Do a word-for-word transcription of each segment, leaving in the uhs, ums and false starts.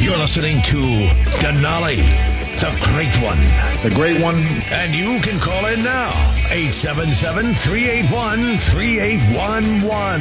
You're listening to Denali, the Great One. The Great One. And you can call in now, eight seven seven, three eight one, three eight one one.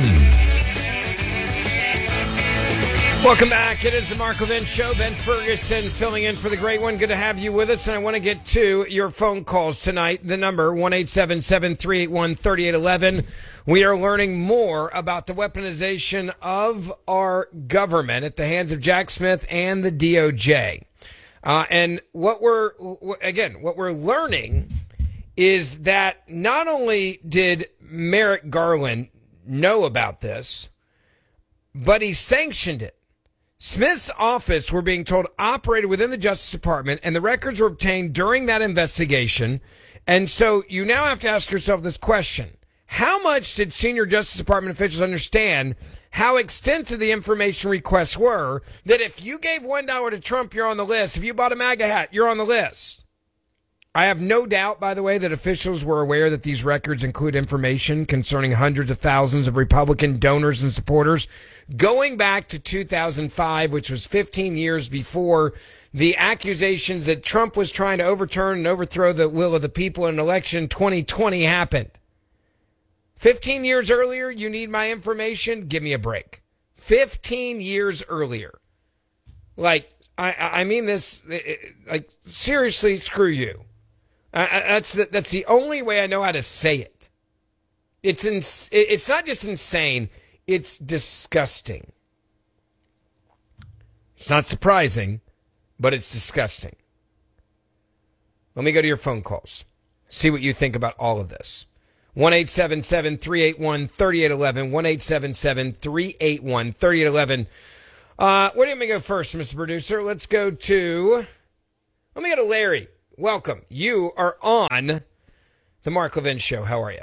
Welcome back. It is the Mark Levin Show. Ben Ferguson filling in for the Great One. Good to have you with us. And I want to get to your phone calls tonight. The number, one eight seven seven, three eight one, three eight one one. We are learning more about the weaponization of our government at the hands of Jack Smith and the D O J. Uh, and what we're, again, what we're learning is that not only did Merrick Garland know about this, but he sanctioned it. Smith's office, we're being told, operated within the Justice Department, and the records were obtained during that investigation. And so you now have to ask yourself this question. How much did senior Justice Department officials understand how extensive the information requests were, that if you gave one dollar to Trump, you're on the list. If you bought a MAGA hat, you're on the list. I have no doubt, by the way, that officials were aware that these records include information concerning hundreds of thousands of Republican donors and supporters going back to two thousand five, which was fifteen years before the accusations that Trump was trying to overturn and overthrow the will of the people in election twenty twenty happened. fifteen years earlier, you need my information? Give me a break. fifteen years earlier. Like, I, I mean this, like, seriously, screw you. I, that's the, that's the only way I know how to say it. It's ins- It's not just insane. It's disgusting. It's not surprising, but it's disgusting. Let me go to your phone calls. See what you think about all of this. one eight seven seven, three eight one, three eight one one. one eight seven seven, three eight one, three eight one one. Uh, where do you go first, Mister Producer? Let's go to... Let me go to Larry. Welcome. You are on the Mark Levin Show. How are you?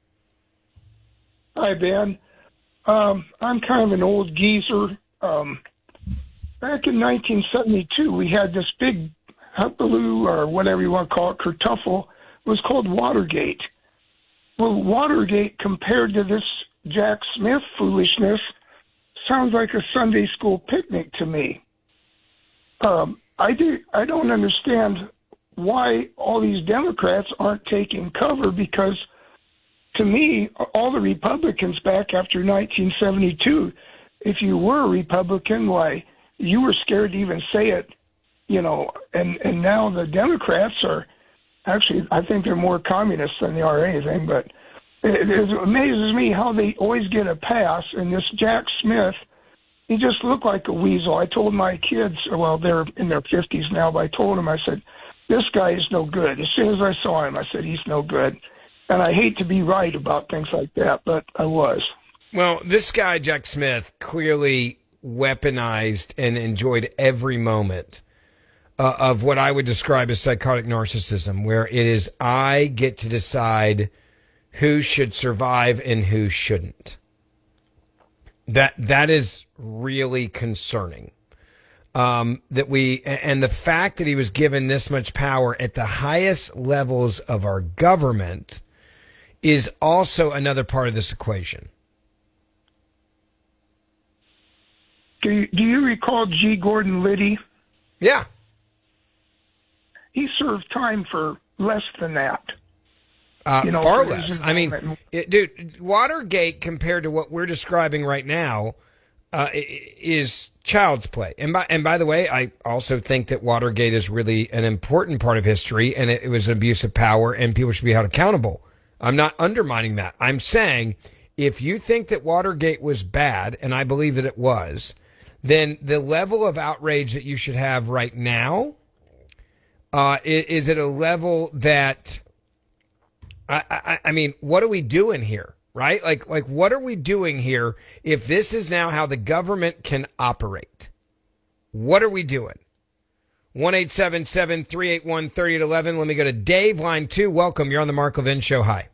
Hi, Ben. Um, I'm kind of an old geezer. Um, back in nineteen seventy-two, we had this big hullabaloo, or whatever you want to call it, kertuffle. It was called Watergate. Well, Watergate, compared to this Jack Smith foolishness, sounds like a Sunday school picnic to me. Um, I do. I don't understand why all these Democrats aren't taking cover, because to me, all the Republicans back after nineteen seventy-two, if you were a Republican, why, you were scared to even say it, you know, and, and now the Democrats are actually, I think they're more communist than they are anything, but it, it amazes me how they always get a pass. And this Jack Smith, he just looked like a weasel. I told my kids, well, they're in their fifties now, but I told them, I said, this guy is no good. As soon as I saw him, I said, he's no good. And I hate to be right about things like that, but I was. Well, this guy, Jack Smith, clearly weaponized and enjoyed every moment uh, of what I would describe as psychotic narcissism, where it is I get to decide who should survive and who shouldn't. That that is really concerning. Um, that we, and the fact that he was given this much power at the highest levels of our government is also another part of this equation. Do you, do you recall G. Gordon Liddy? Yeah. He served time for less than that. Uh, you know, far less. I mean, it, dude, Watergate compared to what we're describing right now uh, is child's play. And by, and by the way, I also think that Watergate is really an important part of history, and it, it was an abuse of power, and people should be held accountable. I'm not undermining that. I'm saying if you think that Watergate was bad, and I believe that it was, then the level of outrage that you should have right now uh, is, is at a level that, I, I, I mean, what are we doing here, right? Like, like, what are we doing here if this is now how the government can operate? What are we doing? one eight seven seven, three eight one, three eight one one. Let me go to Dave, line two. Welcome. You're on the Mark Levin Show. Hi.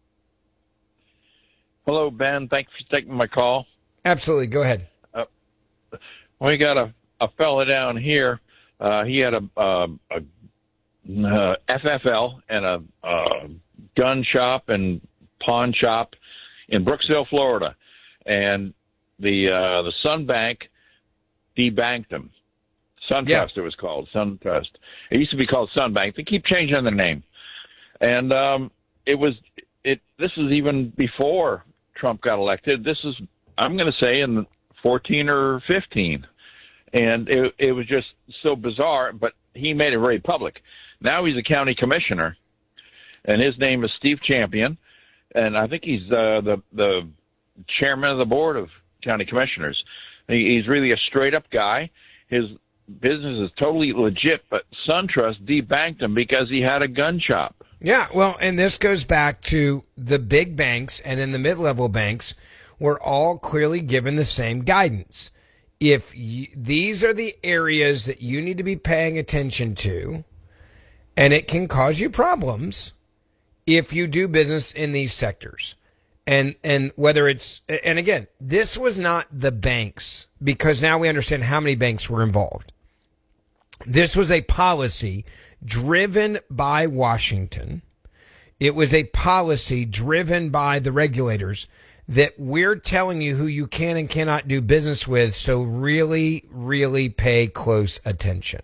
Hello, Ben. Thanks for taking my call. Absolutely. Go ahead. Uh, we got a, a fella down here. Uh, he had a, uh, a uh, F F L and a uh, gun shop and pawn shop in Brooksville, Florida. And the uh, the Sun Bank debanked him. SunTrust, Yeah. it was called SunTrust. It used to be called Sunbank. They keep changing the name, and um, it was it. This is even before Trump got elected. This is, I'm going to say, in fourteen or fifteen, and it, it was just so bizarre. But he made it very public. Now he's a county commissioner, and his name is Steve Champion, and I think he's uh, the the chairman of the board of county commissioners. He, he's really a straight up guy. His business is totally legit, but SunTrust debanked him because he had a gun shop. Yeah, well, and this goes back to the big banks and then the mid-level banks were all clearly given the same guidance. If you, these are the areas that you need to be paying attention to, and it can cause you problems if you do business in these sectors. And and whether it's, and again, this was not the banks, because now we understand how many banks were involved. This was a policy driven by Washington. It was a policy driven by the regulators that we're telling you who you can and cannot do business with, so really, really pay close attention.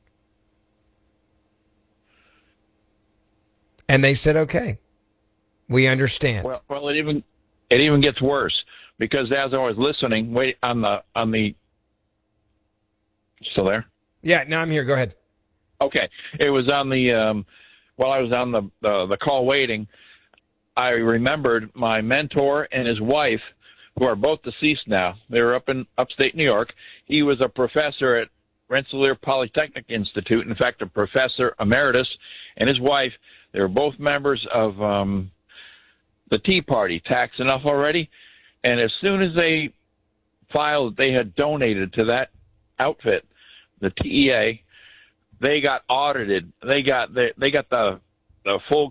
And they said, okay, we understand. Well, well, it even it even gets worse, because as I was listening, wait on the on the. Still there? Yeah, no, I'm here. Go ahead. Okay, it was on the um, while I was on the, the the call waiting. I remembered my mentor and his wife, who are both deceased now. They were up in upstate New York. He was a professor at Rensselaer Polytechnic Institute. In fact, a professor emeritus, and his wife. They were both members of um, the Tea Party, Tax Enough Already. And as soon as they filed they had donated to that outfit, the T E A, they got audited. They got the, they got the the full